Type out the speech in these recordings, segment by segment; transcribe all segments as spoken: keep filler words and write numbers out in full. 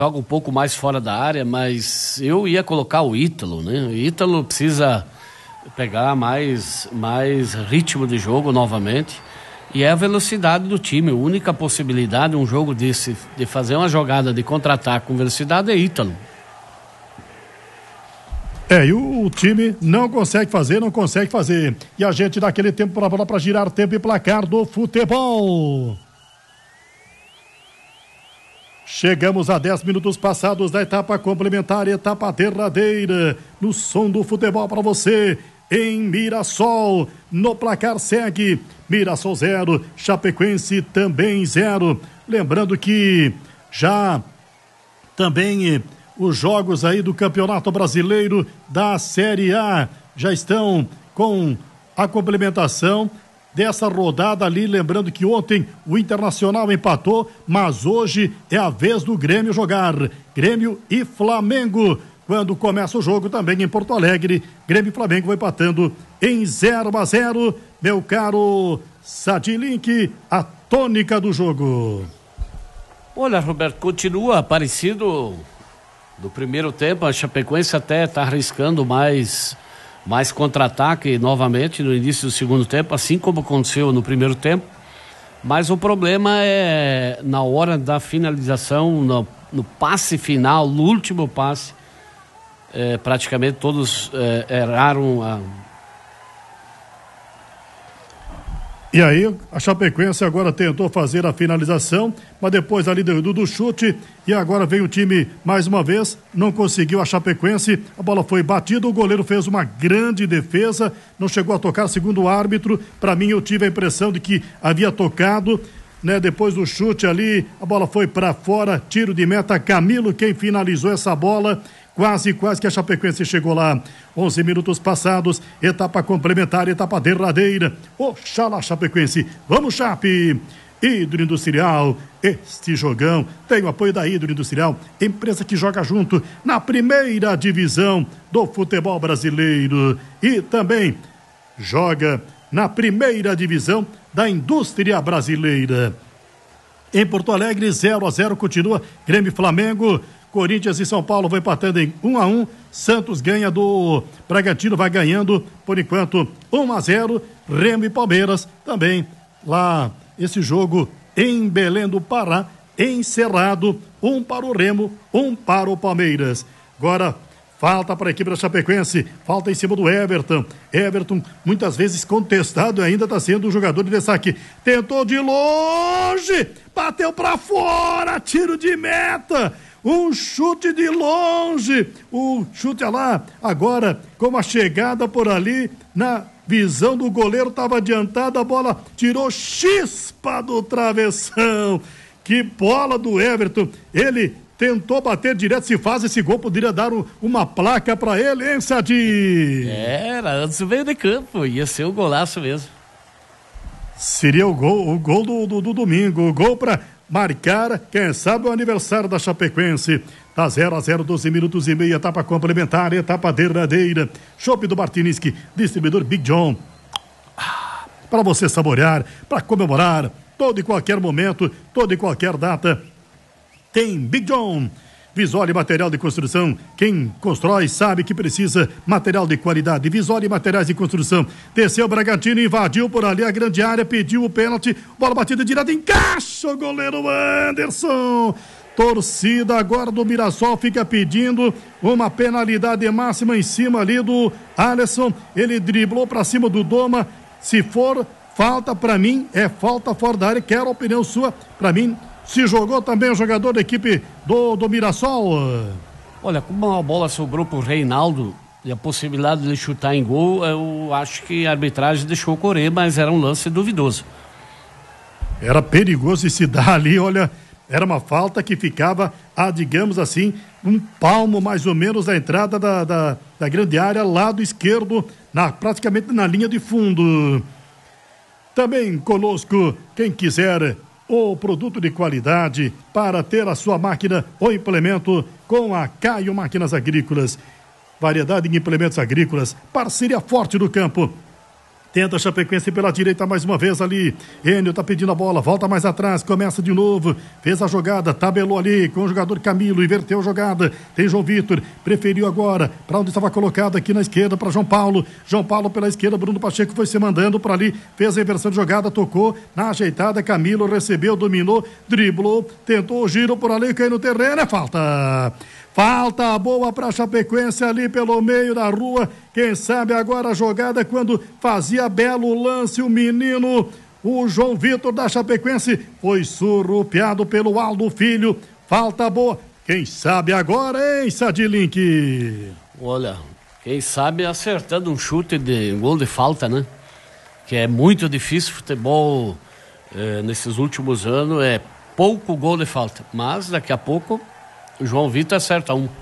joga um pouco mais fora da área, mas eu ia colocar o Ítalo, né? O Ítalo precisa pegar mais, mais ritmo de jogo novamente, e é a velocidade do time. A única possibilidade, um jogo desse, de fazer uma jogada de contra-ataque com velocidade é Ítalo. É, e o, o time não consegue fazer, não consegue fazer. E a gente dá aquele tempo para a bola para girar, tempo e placar do futebol. Chegamos a dez minutos passados da etapa complementar, etapa derradeira, no som do futebol para você, em Mirassol. No placar segue Mirassol zero, Chapecoense também zero. Lembrando que já também os jogos aí do Campeonato Brasileiro da Série A já estão com a complementação dessa rodada ali, lembrando que ontem o Internacional empatou, mas hoje é a vez do Grêmio jogar. Grêmio e Flamengo, quando começa o jogo também em Porto Alegre, Grêmio e Flamengo vai empatando em zero a zero. Meu caro Sadilink, a tônica do jogo. Olha, Roberto, continua parecido do primeiro tempo. A Chapecoense até está arriscando mais mais contra-ataque novamente no início do segundo tempo, assim como aconteceu no primeiro tempo, mas o problema é na hora da finalização, no, no passe final, no último passe, é, praticamente todos é, erraram a... E aí, a Chapecoense agora tentou fazer a finalização, mas depois ali do, do chute, e agora vem o time mais uma vez, não conseguiu a Chapecoense, a bola foi batida, o goleiro fez uma grande defesa, não chegou a tocar, segundo o árbitro. Para mim, eu tive a impressão de que havia tocado, né? Depois do chute ali, a bola foi para fora, tiro de meta, Camilo quem finalizou essa bola. Quase, quase que a Chapecoense chegou lá. onze minutos passados, etapa complementar, etapa derradeira. Oxalá, Chapecoense. Vamos, Chape! Hidro Industrial, este jogão tem o apoio da Hidro Industrial, empresa que joga junto na primeira divisão do futebol brasileiro e também joga na primeira divisão da indústria brasileira. Em Porto Alegre, zero a zero, continua Grêmio e Flamengo. Corinthians e São Paulo vão empatando em um a um. Santos ganha do Bragantino, vai ganhando por enquanto um a zero. Remo e Palmeiras também lá, esse jogo em Belém do Pará, encerrado, um para o Remo, um para o Palmeiras. Agora falta para a equipe da Chapecoense, falta em cima do Everton. Everton, muitas vezes contestado, ainda está sendo um jogador de destaque. Tentou de longe, bateu para fora, tiro de meta. Um chute de longe, o chute lá, agora com a chegada por ali, na visão do goleiro, estava adiantada, a bola tirou chispa do travessão. Que bola do Everton, ele tentou bater direto, se faz esse gol, poderia dar um, uma placa para ele, hein, Sadi? Era, antes do meio de campo, ia ser o golaço mesmo. Seria o gol, o gol do, do, do domingo, o gol para marcar, quem sabe, o aniversário da Chapecoense. Tá zero a zero, doze minutos e meia, etapa complementar, etapa derradeira. Chopp do Martiniski, distribuidor Big John. Ah, para você saborear, para comemorar, todo e qualquer momento, toda e qualquer data, tem Big John. Visole Material de Construção, quem constrói sabe que precisa material de qualidade. Visole Materiais de Construção, desceu o Bragantino, invadiu por ali a grande área, pediu o pênalti, bola batida direta, encaixa o goleiro Anderson. Torcida agora do Mirassol fica pedindo uma penalidade máxima em cima ali do Alisson, ele driblou para cima do Doma. Se for falta, para mim é falta fora da área, quero a opinião sua. Para mim se jogou também o jogador da equipe do, do Mirassol. Olha, como a bola sobrou pro Reinaldo e a possibilidade de ele chutar em gol, eu acho que a arbitragem deixou correr, mas era um lance duvidoso. Era perigoso e se dá ali, olha, era uma falta que ficava a, digamos assim, um palmo mais ou menos da entrada da, da, da grande área, lado esquerdo, na, praticamente na linha de fundo. Também conosco, quem quiser o produto de qualidade para ter a sua máquina ou implemento com a Caio Máquinas Agrícolas. Variedade de implementos agrícolas, parceria forte do campo. Tenta a Chapecoense pela direita mais uma vez ali. Enio tá pedindo a bola, volta mais atrás, começa de novo. Fez a jogada, tabelou ali com o jogador Camilo, inverteu a jogada. Tem João Vitor, preferiu agora para onde estava colocado aqui na esquerda para João Paulo. João Paulo pela esquerda, Bruno Pacheco foi se mandando para ali, fez a inversão de jogada, tocou na ajeitada. Camilo recebeu, dominou, driblou, tentou o giro por ali, caiu no terreno, é falta. Falta boa para a Chapecoense ali pelo meio da rua. Quem sabe agora a jogada quando fazia belo lance o menino, o João Vitor da Chapecoense, foi surrupiado pelo Aldo Filho. Falta boa. Quem sabe agora, hein, Sadilink? Olha, quem sabe acertando um chute de gol de falta, né? Que é muito difícil futebol eh, nesses últimos anos, é pouco gol de falta. Mas daqui a pouco o João Vitor acerta um.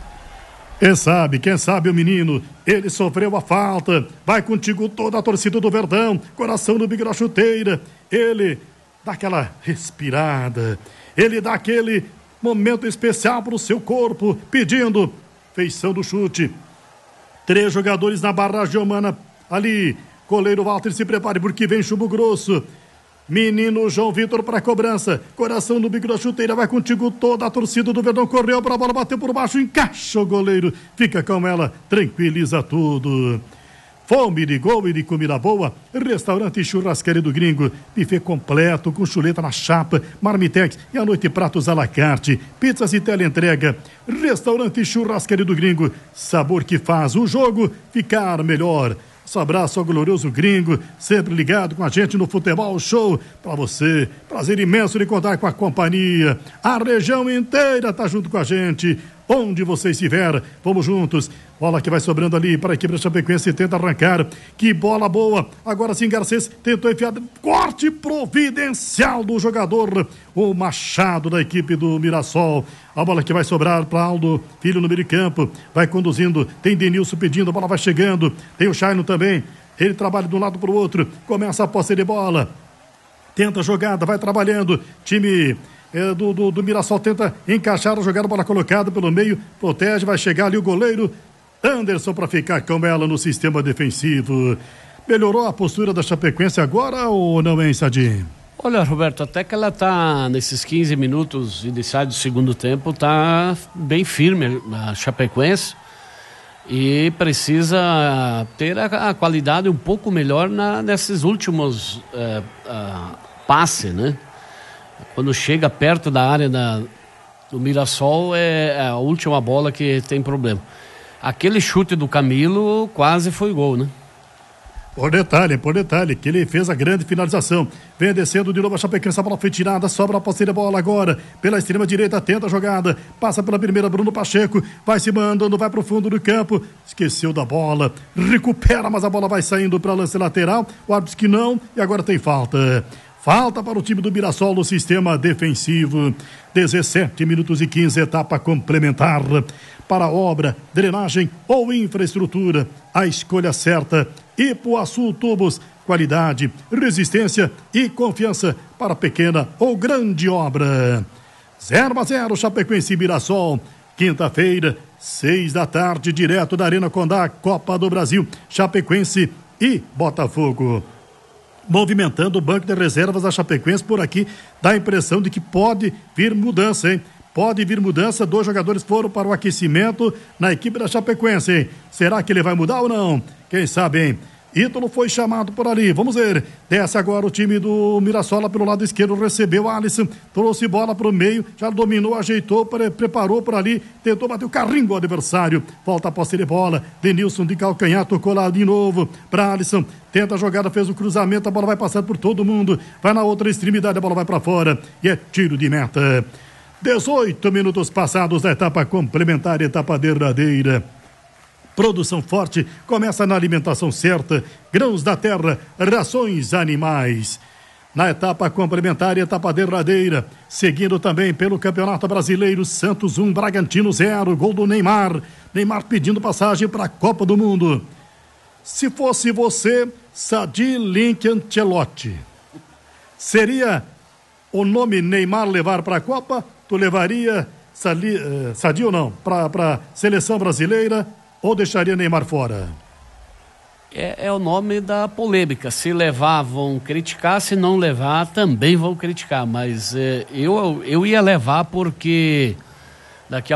Quem sabe, quem sabe o menino, ele sofreu a falta, vai contigo toda a torcida do Verdão, coração do Big da Chuteira, ele dá aquela respirada, ele dá aquele momento especial para o seu corpo, pedindo feição do chute. Três jogadores na barragem humana ali, goleiro Walter, se prepare porque vem chumbo grosso. Menino João Vitor para cobrança, coração do Bico da Chuteira, vai contigo toda a torcida do Verdão, correu para a bola, bateu por baixo, encaixa o goleiro, fica com ela, tranquiliza tudo. Fome de gol e de comida boa, restaurante Churrascaria do Gringo, buffet completo com chuleta na chapa, marmitex e à noite pratos à la carte, pizzas e teleentrega. Restaurante Churrascaria do Gringo, sabor que faz o jogo ficar melhor. Um abraço ao glorioso Gringo, sempre ligado com a gente no Futebol Show. Para você, prazer imenso de contar com a companhia. A região inteira tá junto com a gente. Onde você estiver, vamos juntos. Bola que vai sobrando ali para a equipe da Chapecoense, tenta arrancar. Que bola boa. Agora sim, Garcês tentou enfiar. Corte providencial do jogador, o Machado da equipe do Mirassol. A bola que vai sobrar para Aldo Filho no meio de campo. Vai conduzindo. Tem Denilson pedindo, a bola vai chegando. Tem o Chaino também. Ele trabalha de um lado para o outro. Começa a posse de bola. Tenta a jogada, vai trabalhando. Time... É, do, do, do Mirassol tenta encaixar a jogada, bola colocada pelo meio, protege, vai chegar ali o goleiro Anderson para ficar com ela no sistema defensivo. Melhorou a postura da Chapecoense agora ou não, hein, Sadi? Olha, Roberto, até que ela tá nesses quinze minutos iniciais do segundo tempo, tá bem firme a Chapecoense e precisa ter a, a qualidade um pouco melhor na, nesses últimos é, a, passes, né? Quando chega perto da área da, do Mirassol, é a última bola que tem problema. Aquele chute do Camilo quase foi gol, né? Por detalhe, por detalhe, que ele fez a grande finalização. Vem descendo de novo a Chapecoense, a bola foi tirada, sobra a posse de bola agora. Pela extrema direita, tenta a jogada. Passa pela primeira, Bruno Pacheco. Vai se mandando, vai pro fundo do campo. Esqueceu da bola. Recupera, mas a bola vai saindo para lance lateral. O árbitro disse que não, e agora tem falta. Falta para o time do Mirassol no sistema defensivo. dezessete minutos e quinze, etapa complementar. Para obra, drenagem ou infraestrutura, a escolha certa. Ipuaçu Tubos, qualidade, resistência e confiança para pequena ou grande obra. zero a zero, Chapecoense e Mirassol. Quinta-feira, seis da tarde, direto da Arena Condá, Copa do Brasil, Chapecoense e Botafogo. Movimentando o banco de reservas da Chapecoense por aqui, dá a impressão de que pode vir mudança, hein? Pode vir mudança, dois jogadores foram para o aquecimento na equipe da Chapecoense, hein? Será que ele vai mudar ou não? Quem sabe, hein? Ítalo foi chamado por ali, vamos ver. Desce agora o time do Mirassol pelo lado esquerdo, recebeu Alisson, trouxe bola para o meio, já dominou, ajeitou, pre- preparou por ali, tentou bater o carrinho do adversário. Volta a posse de bola, Denilson de calcanhar, tocou lá de novo para Alisson, tenta a jogada, fez o cruzamento, a bola vai passando por todo mundo, vai na outra extremidade, a bola vai para fora e é tiro de meta. dezoito minutos passados da etapa complementar, etapa derradeira. Produção forte, começa na alimentação certa, grãos da terra, rações animais. Na etapa complementar e etapa derradeira, seguindo também pelo Campeonato Brasileiro, Santos um, Bragantino zero, gol do Neymar. Neymar pedindo passagem para a Copa do Mundo. Se fosse você, Sadi Link Ancelotti, seria o nome Neymar levar para a Copa? Tu levaria Sadi, uh, Sadi ou não? Para a seleção brasileira? Ou deixaria Neymar fora? É, é o nome da polêmica. Se levar, vão criticar. Se não levar, também vão criticar. Mas é, eu, eu ia levar porque daqui a